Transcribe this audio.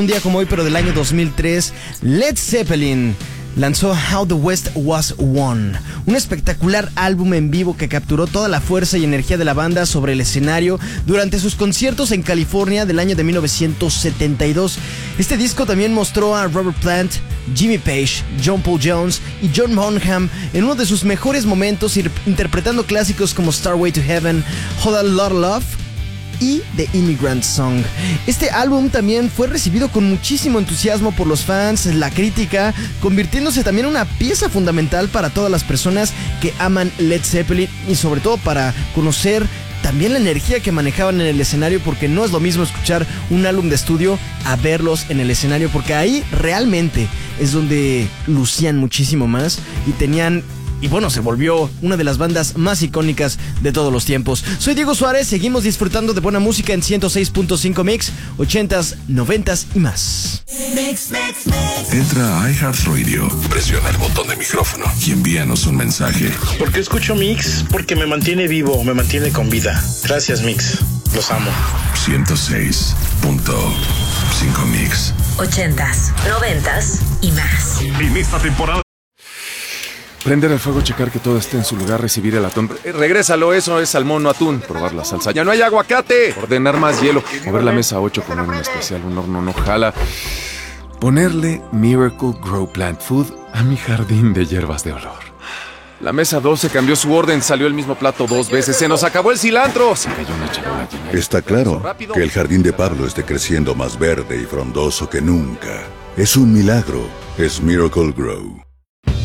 Un día como hoy, pero del año 2003, Led Zeppelin lanzó How the West Was Won, un espectacular álbum en vivo que capturó toda la fuerza y energía de la banda sobre el escenario durante sus conciertos en California del año de 1972. Este disco también mostró a Robert Plant, Jimmy Page, John Paul Jones y John Bonham en uno de sus mejores momentos, interpretando clásicos como Starway to Heaven, Whole a Lot of Love y The Immigrant Song. Este álbum también fue recibido con muchísimo entusiasmo por los fans, la crítica, convirtiéndose también en una pieza fundamental para todas las personas que aman Led Zeppelin y sobre todo para conocer también la energía que manejaban en el escenario, porque no es lo mismo escuchar un álbum de estudio a verlos en el escenario, porque ahí realmente es donde lucían muchísimo más y tenían... Y bueno, se volvió una de las bandas más icónicas de todos los tiempos. Soy Diego Suárez, seguimos disfrutando de buena música en 106.5 Mix, 80s, 90s y más. Entra a iHeartRadio, presiona el botón de micrófono y envíanos un mensaje. ¿Por qué escucho Mix? Porque me mantiene vivo, me mantiene con vida. Gracias, Mix. Los amo. 106.5 Mix. 80s, 90s y más. En esta temporada. Prender el fuego, checar que todo esté en su lugar, recibir el atún. Regrésalo, eso es salmón, no atún. Probar la salsa. ¡Ya no hay aguacate! Ordenar más hielo. Mover la mesa 8, poner un especial, un horno no jala. Ponerle Miracle Grow Plant Food a mi jardín de hierbas de olor. La mesa 12 cambió su orden, salió el mismo plato 2 veces. ¡Se nos acabó el cilantro! Se cayó una charola llena. Está claro que el jardín de Pablo esté creciendo más verde y frondoso que nunca. Es un milagro. Es Miracle Grow.